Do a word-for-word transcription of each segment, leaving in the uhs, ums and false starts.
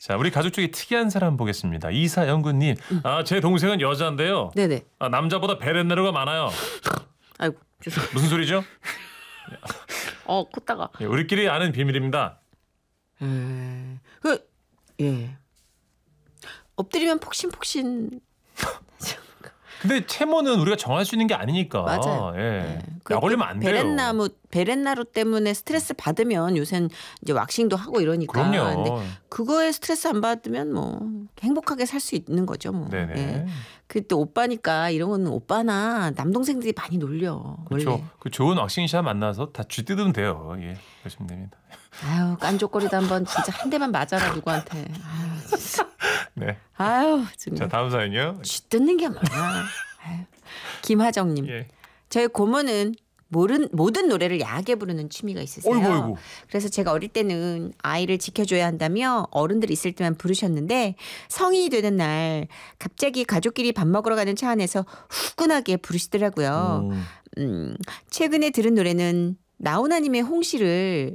자, 우리 가족 중에 특이한 사람 보겠습니다. 이사영구님. 음. 아, 제 동생은 여자인데요. 네네. 아, 남자보다 베렌나루가 많아요. 아이고 죄송. 무슨 소리죠? 어 컸다가. 예, 우리끼리 아는 비밀입니다. 음, 그 예. 엎드리면 폭신폭신. 근데 채모는 우리가 정할 수 있는 게 아니니까. 맞아요. 예. 네. 그 약 올리면 안 돼요. 베렌나무 베렌나루 때문에 스트레스 받으면 요새는 이제 왁싱도 하고 이러니까. 그럼요. 근데 그거에 스트레스 안 받으면 뭐 행복하게 살 수 있는 거죠, 뭐. 네네. 예. 그때 오빠니까 이런 거는 오빠나 남동생들이 많이 놀려. 그렇죠. 원래. 그 좋은 왁싱샵 만나서 다 쥐 뜯으면 돼요. 예. 그러시면 됩니다. 아유 깐족거리도 한번 진짜 한 대만 맞아라 누구한테. 아유, 진짜. 네. 아유 정말. 자, 다음 사연이요. 쥐 뜯는 게 뭐야. 아유. 김하정님. 예. 저희 고모는 모른, 모든 노래를 야하게 부르는 취미가 있으세요. 어이구, 어이구. 그래서 제가 어릴 때는 아이를 지켜줘야 한다며 어른들 있을 때만 부르셨는데 성인이 되는 날 갑자기 가족끼리 밥 먹으러 가는 차 안에서 후끈하게 부르시더라고요. 음. 음, 최근에 들은 노래는 나훈아님의 홍시를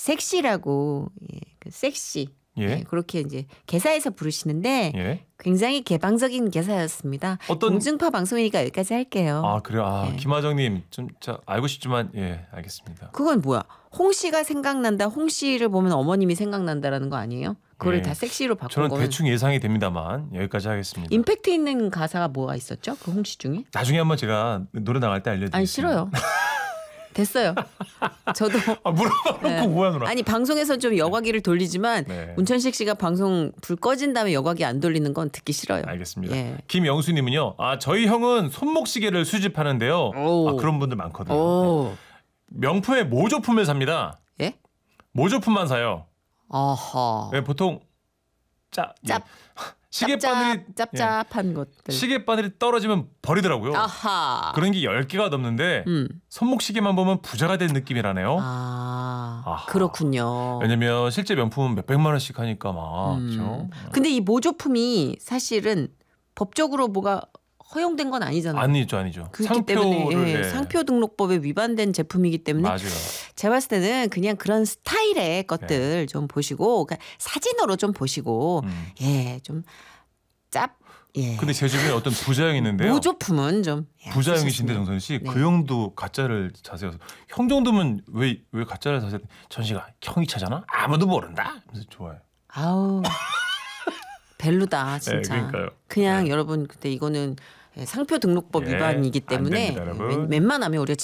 섹시라고 예, 그 섹시 예. 예, 그렇게 이제 개사해서 부르시는데 예. 굉장히 개방적인 개사였습니다. 어떤- 공중파 방송이니까 여기까지 할게요. 아, 그래요. 아, 예. 김하정님 좀 자, 알고 싶지만 예, 알겠습니다. 그건 뭐야? 홍씨가 생각난다. 홍씨를 보면 어머님이 생각난다라는 거 아니에요? 그거를 예. 다 섹시로 바꾼 저는 거는. 대충 예상이 됩니다만 여기까지 하겠습니다. 임팩트 있는 가사가 뭐가 있었죠? 그 홍씨 중에? 나중에 한번 제가 노래 나갈 때 알려드릴게요. 아니 싫어요. 됐어요. 저도 아, 물어봐놓고 네. 뭐야 누나. 아니 방송에서 좀 여과기를 돌리지만 네. 문천식 씨가 방송 불 꺼진 다음에 여과기 안 돌리는 건 듣기 싫어요. 알겠습니다. 예. 김영수님은요. 아, 저희 형은 손목시계를 수집하는데요. 오. 아, 그런 분들 많거든요. 오. 명품의 모조품을 삽니다. 예? 모조품만 사요. 어허. 왜 보통 짜 짭. 시계바늘이 짭짭, 짭짭한 것들. 예, 시계바늘이 떨어지면 버리더라고요. 아하. 그런 게 열 개가 넘는데 음. 손목시계만 보면 부자가 된 느낌이라네요. 아. 아하. 그렇군요. 왜냐면 실제 명품은 몇백만 원씩 하니까 막 음. 그렇죠. 근데 이 모조품이 사실은 법적으로 뭐가 허용된 건 아니잖아요. 아니죠, 아니죠. 그렇기 때문에 상표를 예, 예. 상표 등록법에 위반된 제품이기 때문에 맞아요. 제가 봤을 때는 그냥 그런 스타일의 것들 네. 좀 보시고 그러니까 사진으로 좀 보시고 음. 예, 좀 짭. 예. 근데 제 주변에 어떤 부자형이 있는데요. 모조품은 좀 예, 부자형이신데 쓰셨으면. 정선 씨, 네. 그 형도 가짜를 자세요. 형 정도면 왜 왜 가짜를 자세? 전씨가 형이 차잖아. 아무도 모른다. 그래서 좋아요. 아우 벨루다 진짜. 네, 그러니까요. 그냥 네. 여러분 근데 이거는 상표 등록법 예, 위반이기 안 때문에 됩니다, 여러분. 웬- 웬만하면 우리가